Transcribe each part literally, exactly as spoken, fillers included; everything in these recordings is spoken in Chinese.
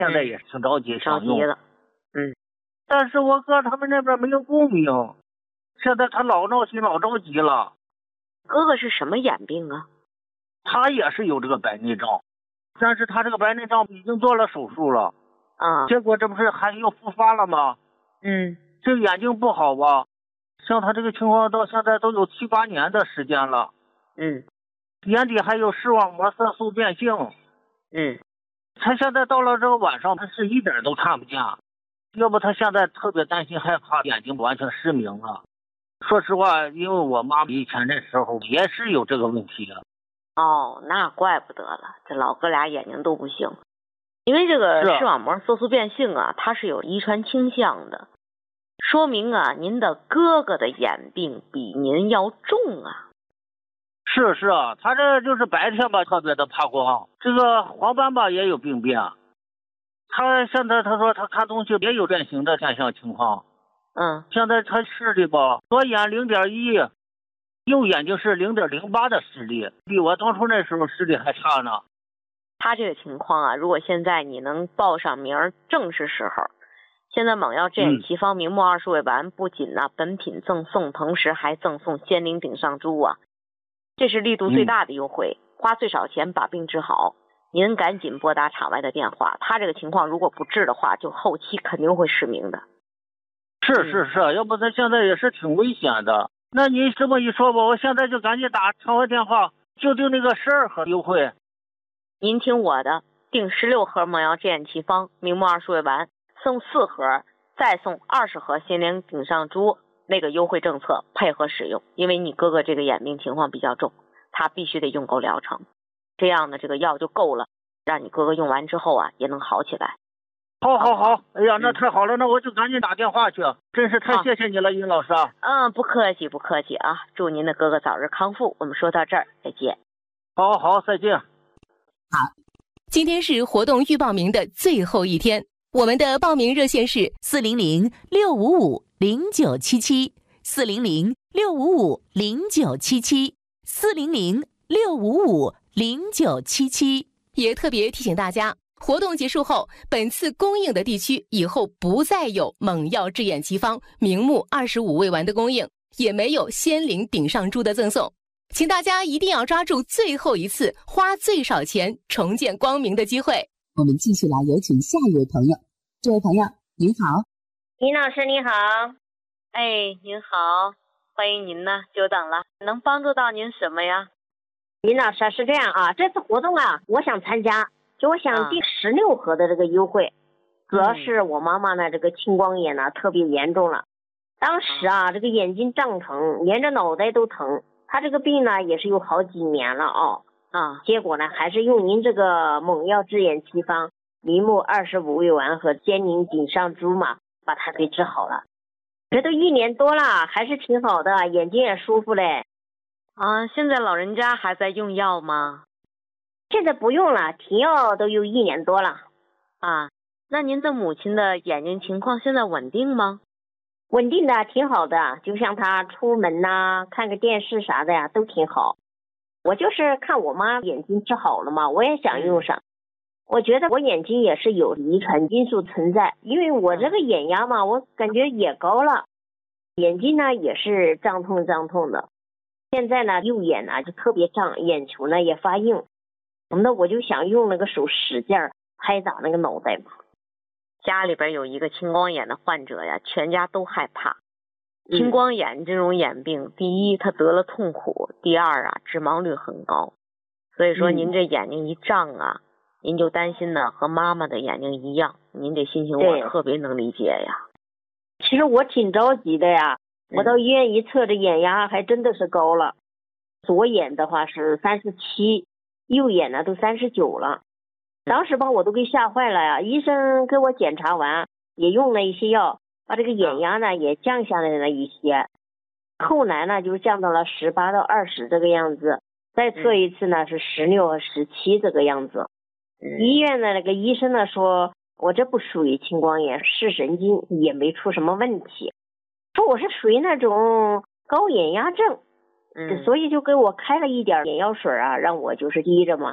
现在也挺着急， 着急了。嗯， 但是我哥他们那边没有共鸣，现在他老闹心，老着急了。 哥哥是什么眼病啊？ 他也是有这个白内障，但是他这个白内障已经做了手术了。 啊， 结果这不是还又复发了吗？ 嗯， 这眼睛不好吧？像他这个情况到现在都有七八年的时间了。 嗯， 眼底还有视网膜色素变性。 嗯， 他现在到了这个晚上，他是一点都看不见。要不他现在特别担心害怕眼睛完全失明了。说实话，因为我妈以前那时候也是有这个问题的。 哦，那怪不得了，这老哥俩眼睛都不行。因为这个视网膜色素变性啊，它是有遗传倾向的，说明啊，您的哥哥的眼病比您要重啊。 是是啊，他这就是白天吧特别的怕光，这个黄斑吧也有病变。他现在他说他看东西也有变形的现象情况。 嗯， 现在他视力吧，左眼零点一，右眼睛是零点零八的视力，比我当初那时候视力还差呢。 他这个情况啊，如果现在你能报上名儿，正是时候。现在猛药智眼奇方明目二十味丸不仅呢、啊、本品赠送，同时还赠送仙灵顶上珠啊，这是力度最大的优惠，嗯、花最少钱把病治好。您赶紧拨打场外的电话，他这个情况如果不治的话，就后期肯定会失明的。 是是是，嗯、要不他现在也是挺危险的。那您这么一说吧，我现在就赶紧打场外电话，就订那个十二盒优惠。 您听我的，订十六盒猛药智眼奇方明目二十味丸，送四盒，再送二十盒仙灵顶上珠，那个优惠政策配合使用。因为你哥哥这个眼病情况比较重，他必须得用够疗程，这样呢这个药就够了，让你哥哥用完之后啊也能好起来。 好好好，哎呀，那太好了，嗯、那我就赶紧打电话去，真是太谢谢你了，尹老师啊。 嗯，不客气不客气啊，祝您的哥哥早日康复。我们说到这儿，再见。 好好，再见。 好，今天是活动预报名的最后一天，我们的报名热线是四零零六五五零九七七，四零零六五五零九七七，四零零六五五零九七七。也特别提醒大家，活动结束后，本次供应的地区以后不再有猛药智眼奇方明目二十五味丸的供应，也没有仙灵顶上珠的赠送。请大家一定要抓住最后一次花最少钱重见光明的机会。我们继续来有请下一位朋友。这位朋友您好。 尹老师你好。 哎，您好，欢迎您呢，久等了，能帮助到您什么呀？ 尹老师是这样啊，这次活动啊我想参加，就我想订十六盒的这个优惠、啊、主要是我妈妈呢这个青光眼呢特别严重了，当时啊这个眼睛胀疼，连着脑袋都疼，他这个病呢也是有好几年了哦， 啊， 结果呢还是用您这个猛药智眼奇方明目二十五味丸和仙灵顶上珠嘛，把它给治好了。这都一年多了，还是挺好的，眼睛也舒服嘞。 啊，现在老人家还在用药吗？ 现在不用了，停药都有一年多了。 啊，那您的母亲的眼睛情况现在稳定吗？ 稳定的，挺好的，就像他出门呐、啊、看个电视啥的呀都挺好。我就是看我妈眼睛治好了嘛，我也想用上。我觉得我眼睛也是有遗传因素存在，因为我这个眼压嘛，我感觉也高了，眼睛呢也是胀痛胀痛的。现在呢右眼呢就特别胀，眼球呢也发硬，那我就想用那个手使劲拍打那个脑袋嘛。 家里边有一个青光眼的患者呀，全家都害怕。青光眼这种眼病，嗯、第一他得了痛苦，第二啊致盲率很高。所以说您这眼睛一胀啊，嗯、您就担心呢和妈妈的眼睛一样，您这心情我特别能理解呀。 其实我挺着急的呀，我到医院一测，这眼压还真的是高了。左眼的话是三十七，右眼呢都三十九了。当时把我都给吓坏了呀！医生给我检查完，也用了一些药，把这个眼压呢也降下来了一些。后来呢就降到了十八到二十这个样子，再测一次呢是十六和十七这个样子。医院的那个医生呢说，我这不属于青光眼，视神经也没出什么问题，说我是属于那种高眼压症， 嗯， 所以就给我开了一点眼药水啊，让我就是滴着嘛。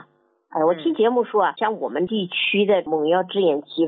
哎，我听节目说啊，像我们地区的猛药制眼期